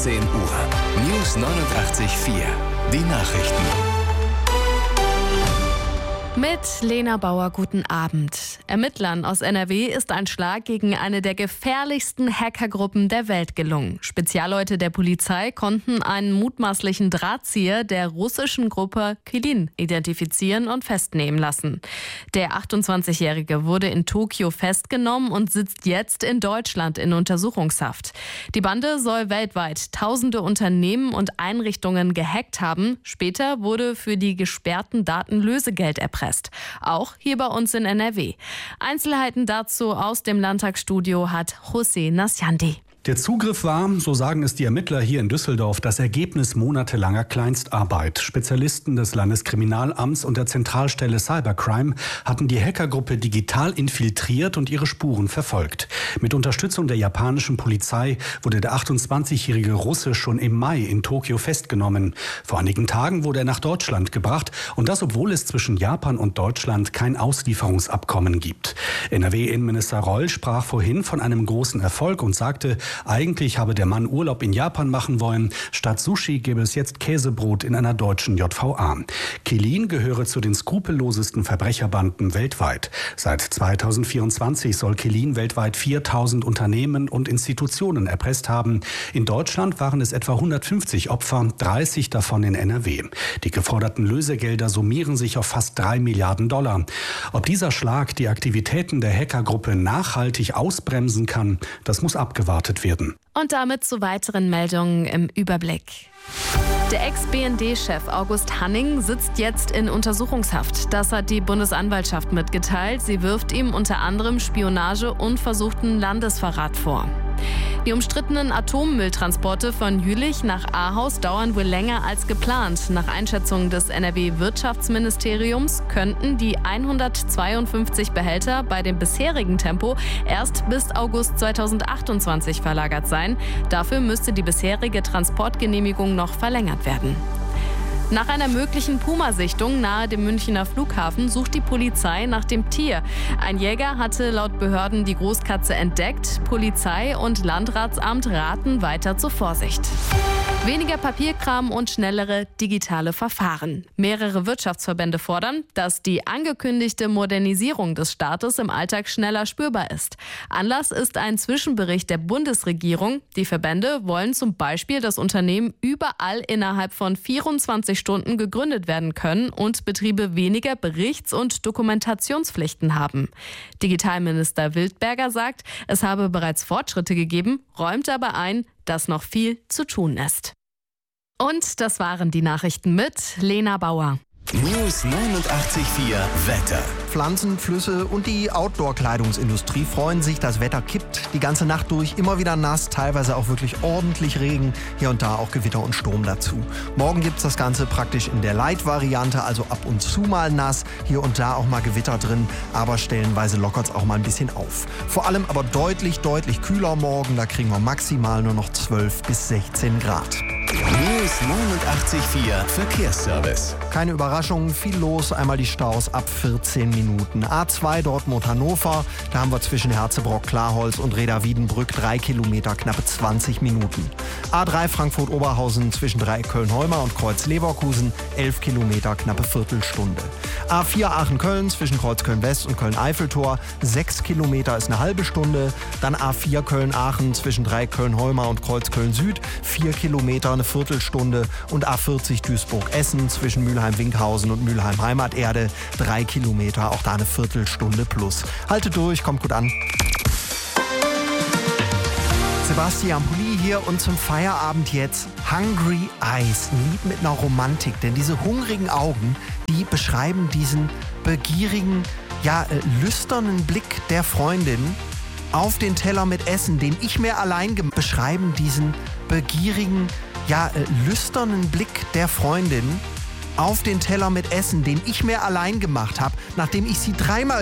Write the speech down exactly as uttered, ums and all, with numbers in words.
achtzehn Uhr. News neunundachtzig Komma vier. Die Nachrichten. Mit Lena Bauer, guten Abend. Ermittlern aus N R W ist ein Schlag gegen eine der gefährlichsten Hackergruppen der Welt gelungen. Spezialleute der Polizei konnten einen mutmaßlichen Drahtzieher der russischen Gruppe Qilin identifizieren und festnehmen lassen. Der achtundzwanzigjährige wurde in Tokio festgenommen und sitzt jetzt in Deutschland in Untersuchungshaft. Die Bande soll weltweit tausende Unternehmen und Einrichtungen gehackt haben. Später wurde für die gesperrten Daten Lösegeld erpresst. Auch hier bei uns in N R W. Einzelheiten dazu aus dem Landtagsstudio hat José Nasciandi. Der Zugriff war, so sagen es die Ermittler hier in Düsseldorf, das Ergebnis monatelanger Kleinstarbeit. Spezialisten des Landeskriminalamts und der Zentralstelle Cybercrime hatten die Hackergruppe digital infiltriert und ihre Spuren verfolgt. Mit Unterstützung der japanischen Polizei wurde der achtundzwanzigjährige Russe schon im Mai in Tokio festgenommen. Vor einigen Tagen wurde er nach Deutschland gebracht, und das, obwohl es zwischen Japan und Deutschland kein Auslieferungsabkommen gibt. N R W-Innenminister Reul sprach vorhin von einem großen Erfolg und sagte, eigentlich habe der Mann Urlaub in Japan machen wollen. Statt Sushi gäbe es jetzt Käsebrot in einer deutschen J V A. Qilin gehöre zu den skrupellosesten Verbrecherbanden weltweit. Seit zweitausendvierundzwanzig soll Qilin weltweit viertausend Unternehmen und Institutionen erpresst haben. In Deutschland waren es etwa hundertfünfzig Opfer, dreißig davon in N R W. Die geforderten Lösegelder summieren sich auf fast drei Milliarden Dollar. Ob dieser Schlag die Aktivitäten der Hackergruppe nachhaltig ausbremsen kann, das muss abgewartet werden. Und damit zu weiteren Meldungen im Überblick. Der Ex-B N D-Chef August Hanning sitzt jetzt in Untersuchungshaft. Das hat die Bundesanwaltschaft mitgeteilt. Sie wirft ihm unter anderem Spionage und versuchten Landesverrat vor. Die umstrittenen Atommülltransporte von Jülich nach Ahaus dauern wohl länger als geplant. Nach Einschätzung des N R W-Wirtschaftsministeriums könnten die hundertzweiundfünfzig Behälter bei dem bisherigen Tempo erst bis August zweitausendachtundzwanzig verlagert sein. Dafür müsste die bisherige Transportgenehmigung noch verlängert werden. Nach einer möglichen Puma-Sichtung nahe dem Münchner Flughafen sucht die Polizei nach dem Tier. Ein Jäger hatte laut Behörden die Großkatze entdeckt. Polizei und Landratsamt raten weiter zur Vorsicht. Weniger Papierkram und schnellere digitale Verfahren. Mehrere Wirtschaftsverbände fordern, dass die angekündigte Modernisierung des Staates im Alltag schneller spürbar ist. Anlass ist ein Zwischenbericht der Bundesregierung. Die Verbände wollen zum Beispiel, dass Unternehmen überall innerhalb von vierundzwanzig Stunden gegründet werden können und Betriebe weniger Berichts- und Dokumentationspflichten haben. Digitalminister Wildberger sagt, es habe bereits Fortschritte gegeben, räumt aber ein, dass noch viel zu tun ist. Und das waren die Nachrichten mit Lena Bauer. News neunundachtzig Komma vier Wetter. Pflanzen, Flüsse und die Outdoor-Kleidungsindustrie freuen sich, das Wetter kippt die ganze Nacht durch, immer wieder nass, teilweise auch wirklich ordentlich Regen, hier und da auch Gewitter und Sturm dazu. Morgen gibt es das Ganze praktisch in der Light-Variante, also ab und zu mal nass, hier und da auch mal Gewitter drin, aber stellenweise lockert es auch mal ein bisschen auf. Vor allem aber deutlich, deutlich kühler morgen, da kriegen wir maximal nur noch zwölf bis sechzehn Grad. News neunundachtzig Komma vier Verkehrsservice. Keine Überraschung, viel los. Einmal die Staus ab vierzehn Minuten. A zwei Dortmund-Hannover, da haben wir zwischen Herzebrock-Klarholz und Reda-Wiedenbrück drei Kilometer, knappe zwanzig Minuten. A drei Frankfurt-Oberhausen zwischen Dreieck Köln-Heumar und Kreuz-Leverkusen, elf Kilometer, knappe Viertelstunde. A vier Aachen-Köln zwischen Kreuz Köln-West und Köln-Eiffeltor, sechs Kilometer ist eine halbe Stunde. Dann A vier Köln-Aachen zwischen Dreieck Köln-Heumar und Kreuz Köln-Süd, vier Kilometer, eine Viertelstunde. Und A vierzig Duisburg-Essen zwischen Mülheim-Winkhausen und Mülheim-Heimaterde, drei Kilometer, auch da eine Viertelstunde plus. Haltet durch, kommt gut an. Sebastian Pulli hier und zum Feierabend jetzt Hungry Eyes, ein Lied mit einer Romantik, denn diese hungrigen Augen, die beschreiben diesen begierigen, ja, äh, lüsternen Blick der Freundin auf den Teller mit Essen, den ich mir allein gemacht habe, beschreiben diesen begierigen, ja, äh, lüsternen Blick der Freundin auf den Teller mit Essen, den ich mir allein gemacht habe, nachdem ich sie dreimal